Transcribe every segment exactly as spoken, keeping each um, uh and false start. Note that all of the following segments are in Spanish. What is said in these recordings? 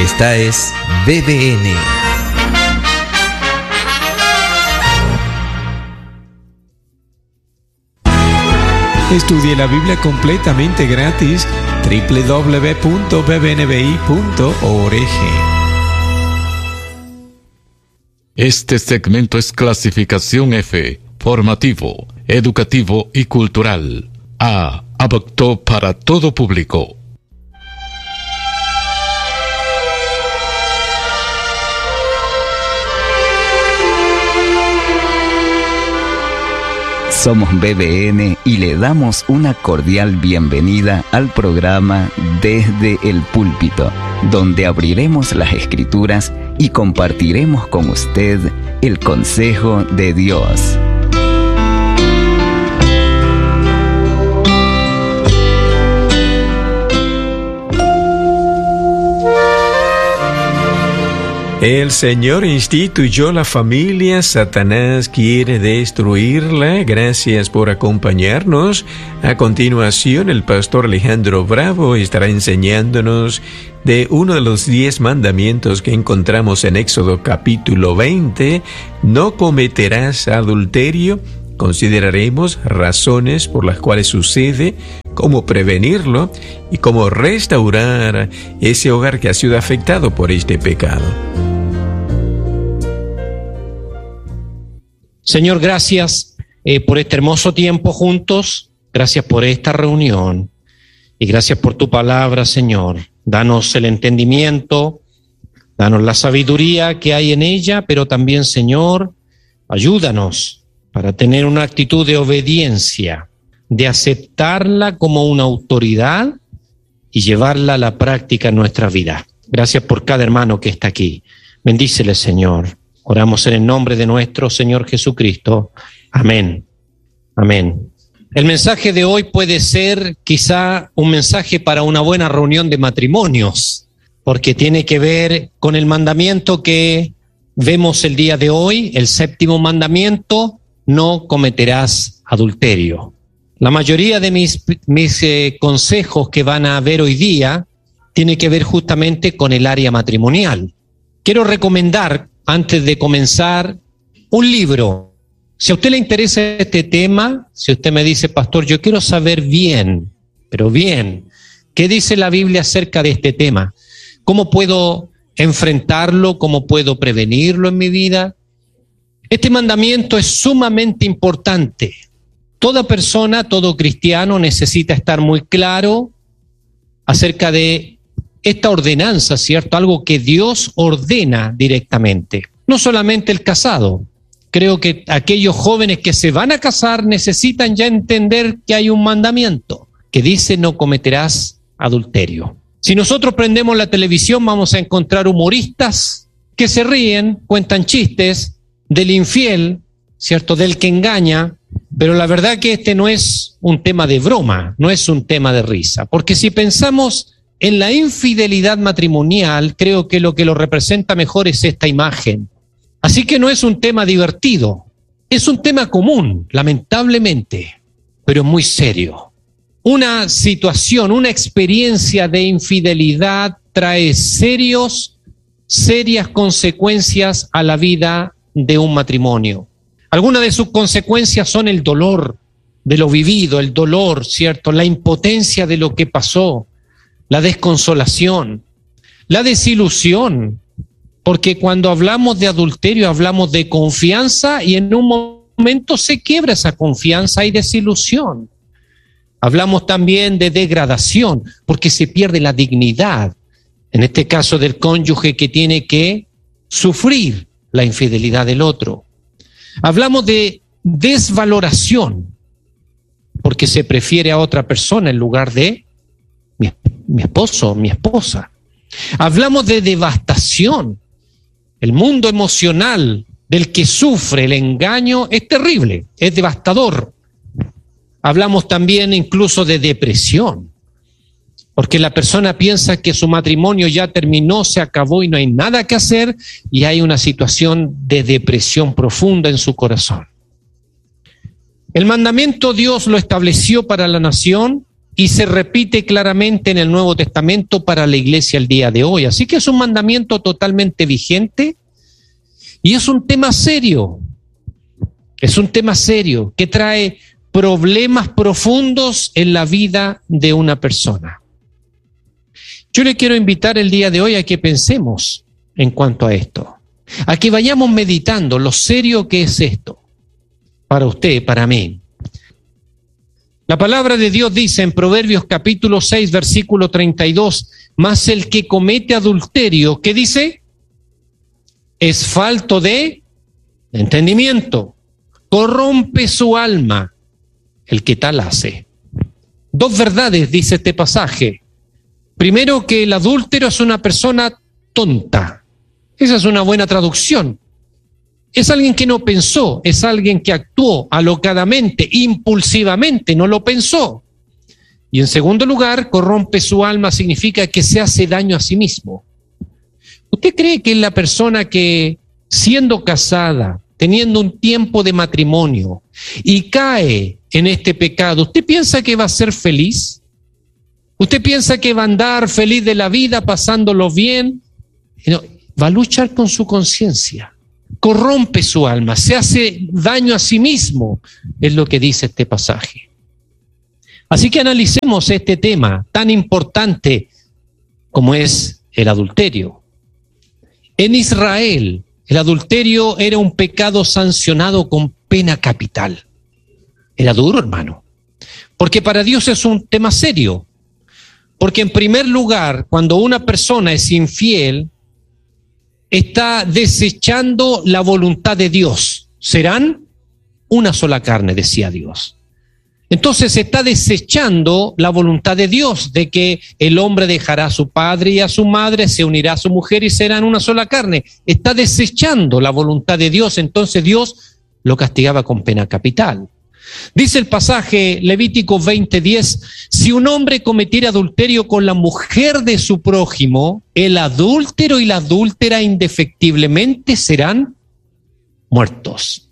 Esta es B B N. Estudie la Biblia completamente gratis. doble u doble u doble u punto b b n b i punto org. Este segmento es clasificación F, formativo, educativo y cultural. A, apto para todo público. Somos B B N y le damos una cordial bienvenida al programa Desde el Púlpito, donde abriremos las Escrituras y compartiremos con usted el consejo de Dios. El Señor instituyó la familia, Satanás quiere destruirla. Gracias por acompañarnos. A continuación, el pastor Alejandro Bravo estará enseñándonos de uno de los diez mandamientos que encontramos en Éxodo capítulo veinte. No cometerás adulterio. Consideraremos razones por las cuales sucede, cómo prevenirlo y cómo restaurar ese hogar que ha sido afectado por este pecado. Señor, gracias eh, por este hermoso tiempo juntos. Gracias por esta reunión y gracias por tu palabra, Señor. Danos el entendimiento, danos la sabiduría que hay en ella, pero también, Señor, ayúdanos para tener una actitud de obediencia, de aceptarla como una autoridad y llevarla a la práctica en nuestra vida. Gracias por cada hermano que está aquí. Bendícele, Señor. Oramos en el nombre de nuestro Señor Jesucristo. Amén. Amén. El mensaje de hoy puede ser quizá un mensaje para una buena reunión de matrimonios, porque tiene que ver con el mandamiento que vemos el día de hoy, el séptimo mandamiento: no cometerás adulterio. La mayoría de mis, mis eh, consejos que van a ver hoy día tiene que ver justamente con el área matrimonial. Quiero recomendar, antes de comenzar, un libro. Si a usted le interesa este tema, si usted me dice, pastor, yo quiero saber bien, pero bien, ¿qué dice la Biblia acerca de este tema? ¿Cómo puedo enfrentarlo? ¿Cómo puedo prevenirlo en mi vida? Este mandamiento es sumamente importante. Toda persona, todo cristiano necesita estar muy claro acerca de esta ordenanza, ¿cierto? Algo que Dios ordena directamente. No solamente el casado. Creo que aquellos jóvenes que se van a casar necesitan ya entender que hay un mandamiento que dice: no cometerás adulterio. Si nosotros prendemos la televisión, vamos a encontrar humoristas que se ríen, cuentan chistes del infiel, ¿cierto? Del que engaña, pero la verdad que este no es un tema de broma, no es un tema de risa, porque si pensamos en la infidelidad matrimonial, creo que lo que lo representa mejor es esta imagen. Así que no es un tema divertido, es un tema común, lamentablemente, pero muy serio. Una situación, una experiencia de infidelidad trae serios, serias consecuencias a la vida de un matrimonio. Algunas de sus consecuencias son el dolor de lo vivido, el dolor, ¿cierto? La impotencia de lo que pasó, la desconsolación, la desilusión, porque cuando hablamos de adulterio hablamos de confianza y en un momento se quiebra esa confianza y desilusión. Hablamos también de degradación, porque se pierde la dignidad, en este caso del cónyuge que tiene que sufrir la infidelidad del otro. Hablamos de desvaloración, porque se prefiere a otra persona en lugar de mi, mi esposo, mi esposa. Hablamos de devastación. El mundo emocional del que sufre el engaño es terrible, es devastador. Hablamos también incluso de depresión, porque la persona piensa que su matrimonio ya terminó, se acabó y no hay nada que hacer, y hay una situación de depresión profunda en su corazón. El mandamiento Dios lo estableció para la nación y se repite claramente en el Nuevo Testamento para la iglesia el día de hoy. Así que es un mandamiento totalmente vigente y es un tema serio. Es un tema serio que trae problemas profundos en la vida de una persona. Yo le quiero invitar el día de hoy a que pensemos en cuanto a esto, a que vayamos meditando lo serio que es esto, para usted, para mí. La palabra de Dios dice en Proverbios capítulo seis, versículo treinta y dos, mas el que comete adulterio, ¿qué dice? Es falto de entendimiento, corrompe su alma el que tal hace. Dos verdades dice este pasaje. Primero, que el adúltero es una persona tonta. Esa es una buena traducción. Es alguien que no pensó, es alguien que actuó alocadamente, impulsivamente, no lo pensó. Y en segundo lugar, corrompe su alma significa que se hace daño a sí mismo. ¿Usted cree que la persona que, siendo casada, teniendo un tiempo de matrimonio y cae en este pecado, ¿usted piensa que va a ser feliz? ¿Usted piensa que va a andar feliz de la vida, pasándolo bien? No, va a luchar con su conciencia, corrompe su alma, se hace daño a sí mismo, es lo que dice este pasaje. Así que analicemos este tema tan importante como es el adulterio. En Israel, el adulterio era un pecado sancionado con pena capital. Era duro, hermano, porque para Dios es un tema serio. Porque en primer lugar, cuando una persona es infiel, está desechando la voluntad de Dios. Serán una sola carne, decía Dios. Entonces está desechando la voluntad de Dios, de que el hombre dejará a su padre y a su madre, se unirá a su mujer y serán una sola carne. Está desechando la voluntad de Dios, entonces Dios lo castigaba con pena capital. Dice el pasaje Levítico veinte diez, si un hombre cometiera adulterio con la mujer de su prójimo, el adúltero y la adúltera indefectiblemente serán muertos.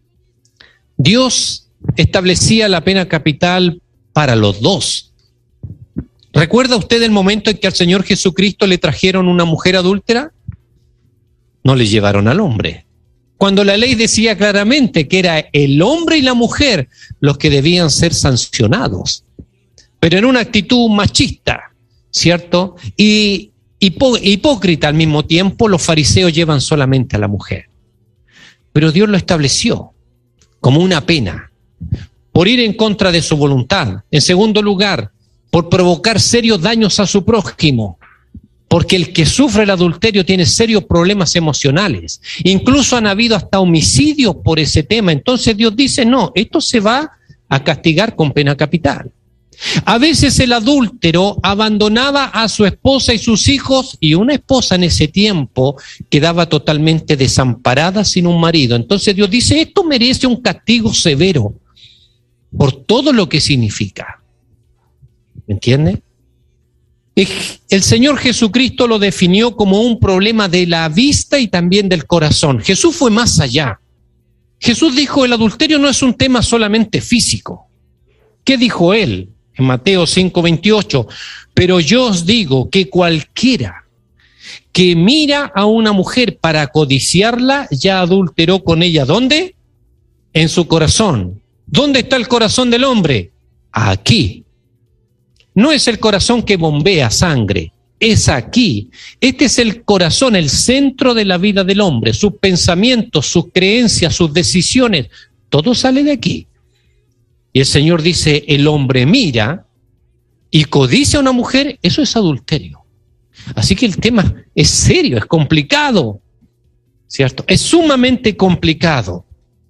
Dios establecía la pena capital para los dos. ¿Recuerda usted el momento en que al Señor Jesucristo le trajeron una mujer adúltera? No le llevaron al hombre. Cuando la ley decía claramente que era el hombre y la mujer los que debían ser sancionados, pero en una actitud machista, ¿cierto? Y hipó- hipócrita al mismo tiempo, los fariseos llevan solamente a la mujer. Pero Dios lo estableció como una pena, por ir en contra de su voluntad. En segundo lugar, por provocar serios daños a su prójimo. Porque el que sufre el adulterio tiene serios problemas emocionales. Incluso han habido hasta homicidios por ese tema. Entonces Dios dice, no, esto se va a castigar con pena capital. A veces el adúltero abandonaba a su esposa y sus hijos, y una esposa en ese tiempo quedaba totalmente desamparada sin un marido. Entonces Dios dice, esto merece un castigo severo por todo lo que significa. ¿Me entiende? El Señor Jesucristo lo definió como un problema de la vista y también del corazón. Jesús fue más allá. Jesús dijo, el adulterio no es un tema solamente físico. ¿Qué dijo él? En Mateo cinco veintiocho, pero yo os digo que cualquiera que mira a una mujer para codiciarla, ya adulteró con ella. ¿Dónde? En su corazón. ¿Dónde está el corazón del hombre? Aquí. No es el corazón que bombea sangre, es aquí. Este es el corazón, el centro de la vida del hombre. Sus pensamientos, sus creencias, sus decisiones, todo sale de aquí. Y el Señor dice, el hombre mira y codicia a una mujer, eso es adulterio. Así que el tema es serio, es complicado, ¿cierto? Es sumamente complicado.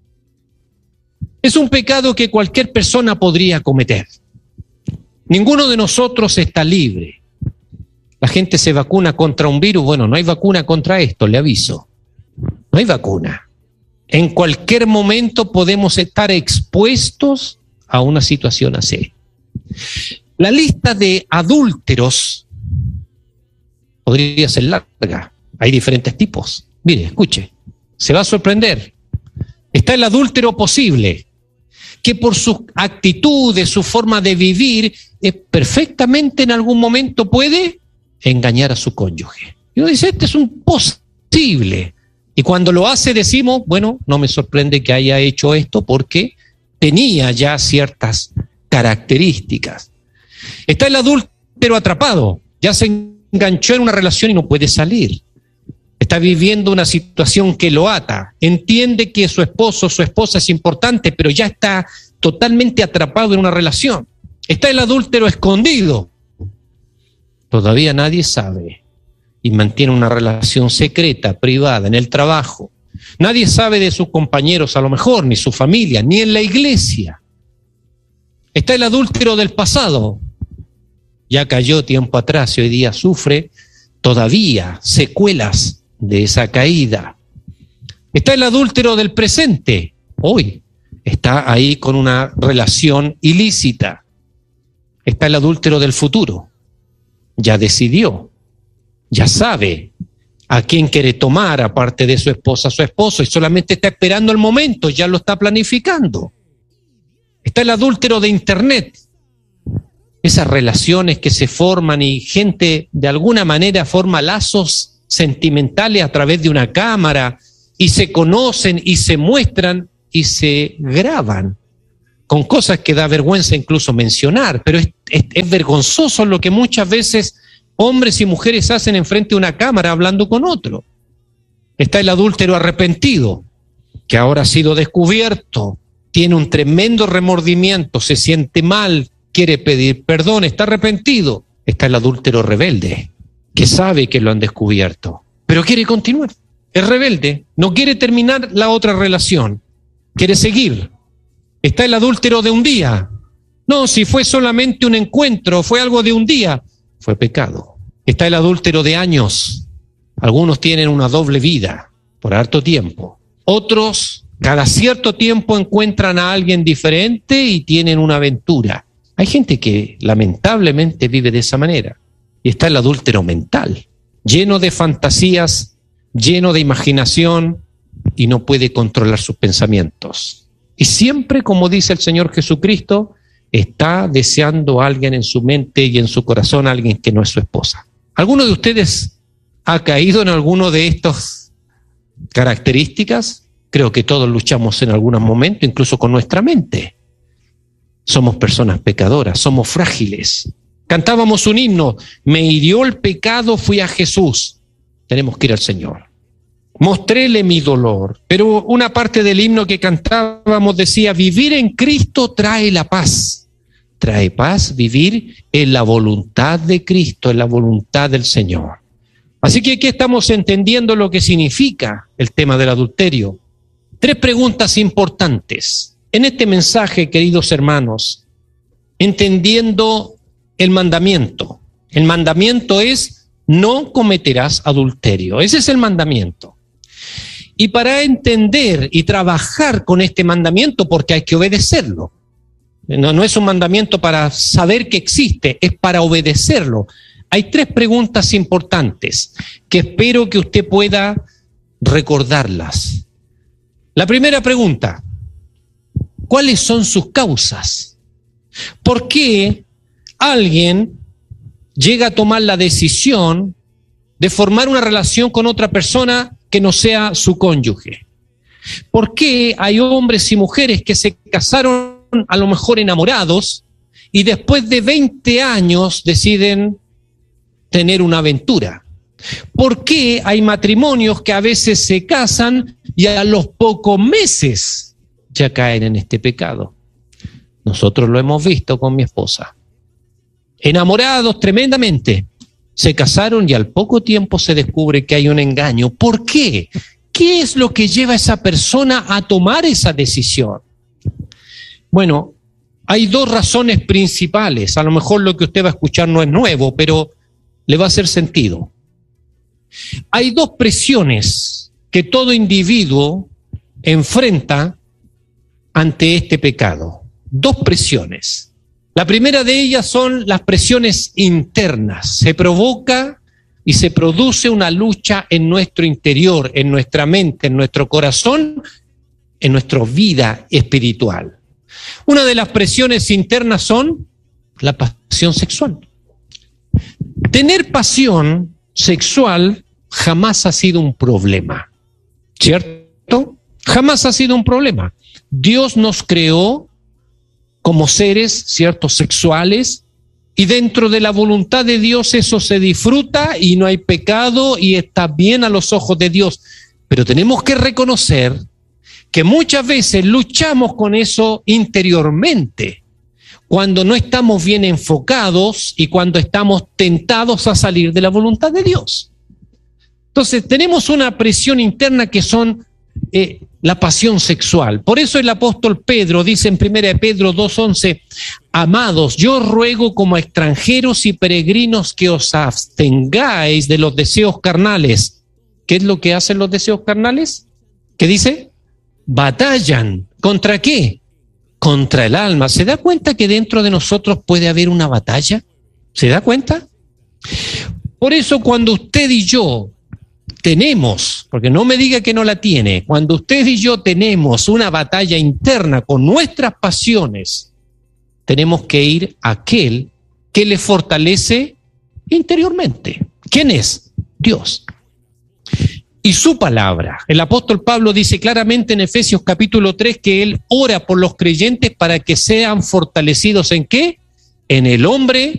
Es un pecado que cualquier persona podría cometer. Ninguno de nosotros está libre. La gente se vacuna contra un virus. Bueno, no hay vacuna contra esto, le aviso. No hay vacuna. En cualquier momento podemos estar expuestos a una situación así. La lista de adúlteros podría ser larga. Hay diferentes tipos. Mire, escuche, se va a sorprender. Está el adúltero posible, que por sus actitudes, su forma de vivir, eh, perfectamente en algún momento puede engañar a su cónyuge. Y uno dice, este es un posible. Y cuando lo hace decimos, bueno, no me sorprende que haya hecho esto porque tenía ya ciertas características. Está el adúltero atrapado, ya se enganchó en una relación y no puede salir. Está viviendo una situación que lo ata. Entiende que su esposo, su esposa es importante, pero ya está totalmente atrapado en una relación. Está el adúltero escondido. Todavía nadie sabe y mantiene una relación secreta, privada, en el trabajo. Nadie sabe de sus compañeros, a lo mejor, ni su familia, ni en la iglesia. Está el adúltero del pasado. Ya cayó tiempo atrás y hoy día sufre todavía secuelas de esa caída. Está el adúltero del presente. Hoy está ahí con una relación ilícita. Está el adúltero del futuro. Ya decidió, ya sabe a quién quiere tomar aparte de su esposa, su esposo, y solamente está esperando el momento, ya lo está planificando. Está el adúltero de Internet. Esas relaciones que se forman y gente de alguna manera forma lazos sentimentales a través de una cámara y se conocen y se muestran y se graban con cosas que da vergüenza incluso mencionar, pero es, es, es vergonzoso lo que muchas veces hombres y mujeres hacen enfrente de una cámara hablando con otro. Está el adúltero arrepentido, que ahora ha sido descubierto, tiene un tremendo remordimiento, se siente mal, quiere pedir perdón, está arrepentido. Está el adúltero rebelde, que sabe que lo han descubierto, pero quiere continuar. Es rebelde, no quiere terminar la otra relación, quiere seguir. Está el adúltero de un día. No, si fue solamente un encuentro, fue algo de un día, fue pecado. Está el adúltero de años. Algunos tienen una doble vida por harto tiempo. Otros, cada cierto tiempo encuentran a alguien diferente y tienen una aventura. Hay gente que lamentablemente vive de esa manera. Y está el adúltero mental, lleno de fantasías, lleno de imaginación y no puede controlar sus pensamientos. Y siempre, como dice el Señor Jesucristo, está deseando a alguien en su mente y en su corazón, a alguien que no es su esposa. ¿Alguno de ustedes ha caído en alguno de estas características? Creo que todos luchamos en algún momento, incluso con nuestra mente. Somos personas pecadoras, somos frágiles. Cantábamos un himno, me hirió el pecado, fui a Jesús. Tenemos que ir al Señor. Mostréle mi dolor. Pero una parte del himno que cantábamos decía, vivir en Cristo trae la paz. Trae paz vivir en la voluntad de Cristo, en la voluntad del Señor. Así que aquí estamos entendiendo lo que significa el tema del adulterio. Tres preguntas importantes en este mensaje, queridos hermanos, entendiendo el mandamiento. El mandamiento es, no cometerás adulterio. Ese es el mandamiento. Y para entender y trabajar con este mandamiento, porque hay que obedecerlo. No, no es un mandamiento para saber que existe, es para obedecerlo. Hay tres preguntas importantes que espero que usted pueda recordarlas. La primera pregunta, ¿cuáles son sus causas? ¿Por qué alguien llega a tomar la decisión de formar una relación con otra persona que no sea su cónyuge? ¿Por qué hay hombres y mujeres que se casaron a lo mejor enamorados y después de veinte años deciden tener una aventura? ¿Por qué hay matrimonios que a veces se casan y a los pocos meses ya caen en este pecado? Nosotros lo hemos visto con mi esposa. Enamorados tremendamente, se casaron y al poco tiempo se descubre que hay un engaño. ¿Por qué? ¿Qué es lo que lleva a esa persona a tomar esa decisión? Bueno, hay dos razones principales. A lo mejor lo que usted va a escuchar no es nuevo, pero le va a hacer sentido. Hay dos presiones que todo individuo enfrenta ante este pecado. Dos presiones. La primera de ellas son las presiones internas. Se provoca y se produce una lucha en nuestro interior, en nuestra mente, en nuestro corazón, en nuestra vida espiritual. Una de las presiones internas son la pasión sexual. Tener pasión sexual jamás ha sido un problema, ¿cierto? Jamás ha sido un problema. Dios nos creó como seres, ¿cierto?, sexuales, y dentro de la voluntad de Dios eso se disfruta y no hay pecado y está bien a los ojos de Dios. Pero tenemos que reconocer que muchas veces luchamos con eso interiormente, cuando no estamos bien enfocados y cuando estamos tentados a salir de la voluntad de Dios. Entonces tenemos una presión interna que son eh, la pasión sexual. Por eso el apóstol Pedro dice en primera de Pedro dos once, amados, yo ruego como extranjeros y peregrinos que os abstengáis de los deseos carnales. ¿Qué es lo que hacen los deseos carnales? ¿Qué dice? Batallan. ¿Contra qué? Contra el alma. ¿Se da cuenta que dentro de nosotros puede haber una batalla? ¿Se da cuenta? Por eso cuando usted y yo tenemos, porque no me diga que no la tiene, cuando usted y yo tenemos una batalla interna con nuestras pasiones, tenemos que ir a aquel que le fortalece interiormente. ¿Quién es? Dios. Y su palabra. El apóstol Pablo dice claramente en Efesios capítulo tres que él ora por los creyentes para que sean fortalecidos ¿en qué? En el hombre